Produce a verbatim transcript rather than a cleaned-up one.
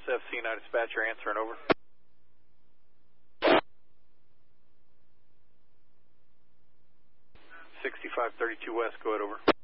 F C nine dispatcher answering over. sixty-five thirty-two West, go ahead over.